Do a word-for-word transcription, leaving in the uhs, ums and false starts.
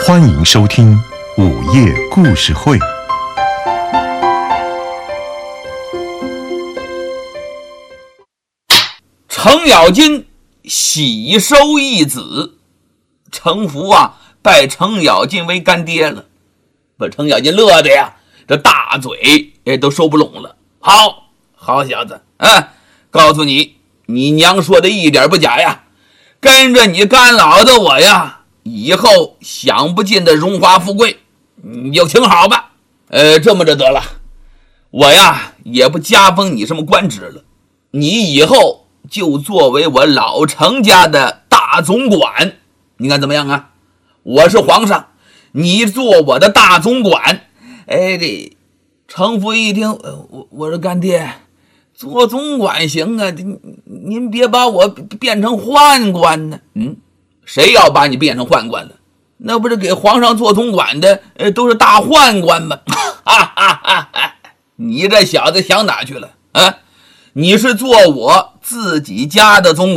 欢迎收听午夜故事会。 程咬金喜收一子，程福啊拜程咬金为干爹了，把程咬金乐的呀，这大嘴也都收不拢了。好，好小子，啊，告诉你，你娘说的一点不假呀，跟着你干老的我呀，以后享不尽的荣华富贵，你就请好吧。呃，这么着得了，我呀也不加封你什么官职了，你以后就作为我老程家的大总管，你看怎么样啊？我是皇上，你做我的大总管。哎，这程福一听，我我说干爹，做总管行啊，您别把我变成宦官呢。嗯，谁要把你变成宦官了？那不是给皇上做总管的，呃，都是大宦官吗？哈哈哈哈！你这小子想哪去了啊？你是做我自己家的总管。